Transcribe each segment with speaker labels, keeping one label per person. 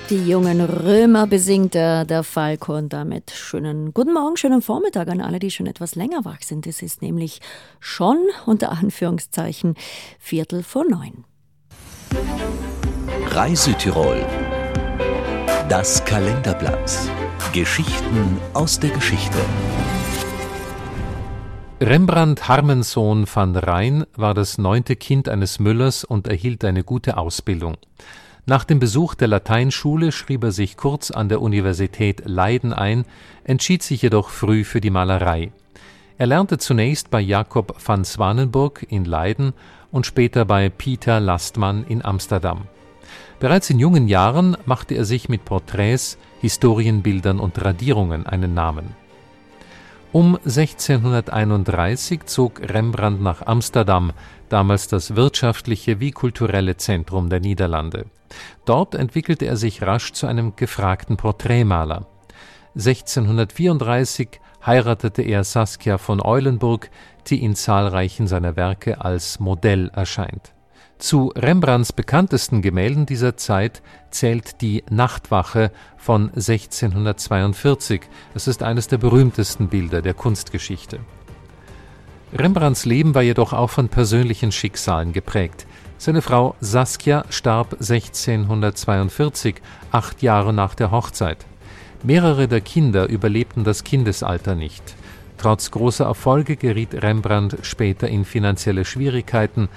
Speaker 1: Die jungen Römer besingt der Falco und damit schönen guten Morgen, schönen Vormittag an alle, die schon etwas länger wach sind. Es ist nämlich schon, unter Anführungszeichen, 8:45.
Speaker 2: Reise-Tirol. Das Kalenderblatt. Geschichten aus der Geschichte.
Speaker 3: Rembrandt Harmensohn van Rijn war das 9. Kind eines Müllers und erhielt eine gute Ausbildung. Nach dem Besuch der Lateinschule schrieb er sich kurz an der Universität Leiden ein, entschied sich jedoch früh für die Malerei. Er lernte zunächst bei Jacob van Swanenburg in Leiden und später bei Pieter Lastman in Amsterdam. Bereits in jungen Jahren machte er sich mit Porträts, Historienbildern und Radierungen einen Namen. Um 1631 zog Rembrandt nach Amsterdam, damals das wirtschaftliche wie kulturelle Zentrum der Niederlande. Dort entwickelte er sich rasch zu einem gefragten Porträtmaler. 1634 heiratete er Saskia von Eulenburg, die in zahlreichen seiner Werke als Modell erscheint. Zu Rembrandts bekanntesten Gemälden dieser Zeit zählt die Nachtwache von 1642. Es ist eines der berühmtesten Bilder der Kunstgeschichte. Rembrandts Leben war jedoch auch von persönlichen Schicksalen geprägt. Seine Frau Saskia starb 1642, 8 Jahre nach der Hochzeit. Mehrere der Kinder überlebten das Kindesalter nicht. Trotz großer Erfolge geriet Rembrandt später in finanzielle Schwierigkeiten.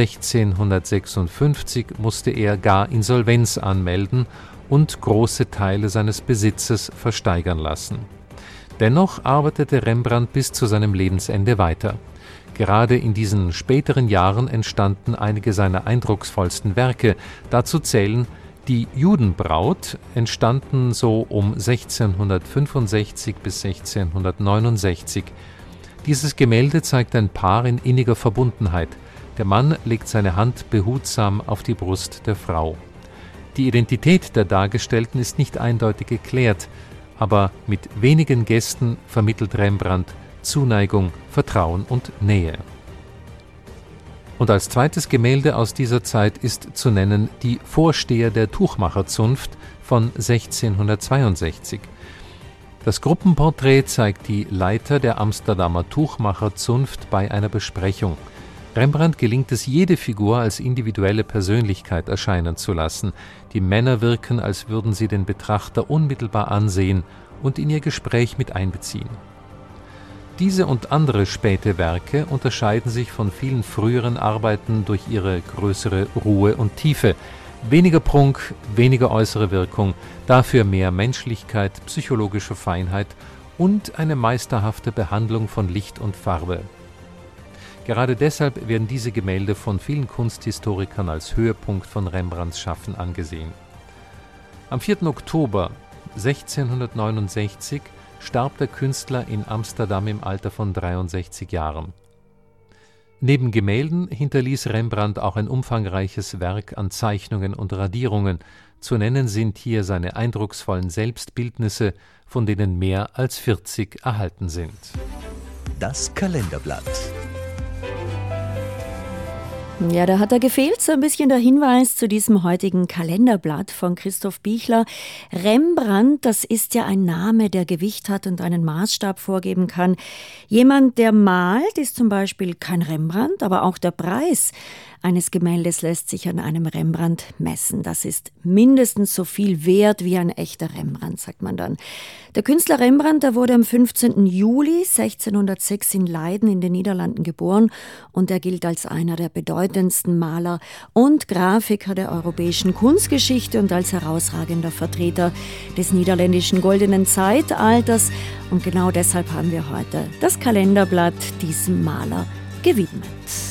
Speaker 3: 1656 musste er gar Insolvenz anmelden und große Teile seines Besitzes versteigern lassen. Dennoch arbeitete Rembrandt bis zu seinem Lebensende weiter. Gerade in diesen späteren Jahren entstanden einige seiner eindrucksvollsten Werke. Dazu zählen Die Judenbraut, entstanden so um 1665 bis 1669. Dieses Gemälde zeigt ein Paar in inniger Verbundenheit. Der Mann legt seine Hand behutsam auf die Brust der Frau. Die Identität der Dargestellten ist nicht eindeutig geklärt, aber mit wenigen Gesten vermittelt Rembrandt Zuneigung, Vertrauen und Nähe. Und als zweites Gemälde aus dieser Zeit ist zu nennen Die Vorsteher der Tuchmacherzunft von 1662. Das Gruppenporträt zeigt die Leiter der Amsterdamer Tuchmacherzunft bei einer Besprechung. Rembrandt gelingt es, jede Figur als individuelle Persönlichkeit erscheinen zu lassen. Die Männer wirken, als würden sie den Betrachter unmittelbar ansehen und in ihr Gespräch mit einbeziehen. Diese und andere späte Werke unterscheiden sich von vielen früheren Arbeiten durch ihre größere Ruhe und Tiefe. Weniger Prunk, weniger äußere Wirkung, dafür mehr Menschlichkeit, psychologische Feinheit und eine meisterhafte Behandlung von Licht und Farbe. Gerade deshalb werden diese Gemälde von vielen Kunsthistorikern als Höhepunkt von Rembrandts Schaffen angesehen. Am 4. Oktober 1669 starb der Künstler in Amsterdam im Alter von 63 Jahren. Neben Gemälden hinterließ Rembrandt auch ein umfangreiches Werk an Zeichnungen und Radierungen. Zu nennen sind hier seine eindrucksvollen Selbstbildnisse, von denen mehr als 40 erhalten sind.
Speaker 2: Das Kalenderblatt.
Speaker 1: Ja, da hat gefehlt so ein bisschen der Hinweis zu diesem heutigen Kalenderblatt von Christoph Bichler. Rembrandt, das ist ja ein Name, der Gewicht hat und einen Maßstab vorgeben kann. Jemand, der malt, ist zum Beispiel kein Rembrandt, aber auch der Preis eines Gemäldes lässt sich an einem Rembrandt messen. Das ist mindestens so viel wert wie ein echter Rembrandt, sagt man dann. Der Künstler Rembrandt, der wurde am 15. Juli 1606 in Leiden in den Niederlanden geboren und er gilt als einer der bedeutendsten Maler und Grafiker der europäischen Kunstgeschichte und als herausragender Vertreter des niederländischen goldenen Zeitalters. Und genau deshalb haben wir heute das Kalenderblatt diesem Maler gewidmet.